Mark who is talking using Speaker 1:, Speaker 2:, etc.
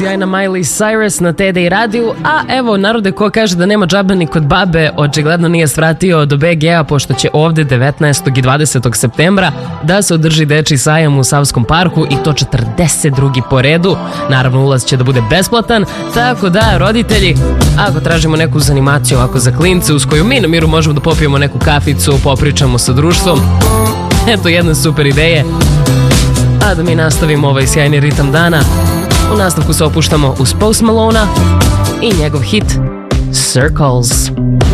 Speaker 1: Sjajna Miley Cyrus na TD radiju, a evo narode ko kaže da nema džabe ni kod babe, očigledno nije svratio do BG-a, pošto će ovde 19. i 20. septembra da se održi dečiji sajam u Savskom parku i to 42. po redu. Naravno ulaz će da bude besplatan, tako da roditelji, ako tražimo neku zanimaciju ovako za klince uz koju mi na miru možemo da popijemo neku kaficu, popričamo sa društvom, eto jedne super ideje. A da mi nastavimo ovaj sjajni ritam dana, u nastavku se opuštamo uz Post Malona i njegov hit Circles.